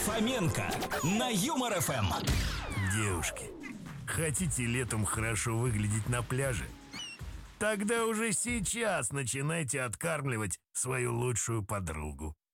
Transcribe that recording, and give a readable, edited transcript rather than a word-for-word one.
Фоменко на Юмор ФМ. Девушки, хотите летом хорошо выглядеть на пляже? Тогда уже сейчас начинайте откармливать свою лучшую подругу.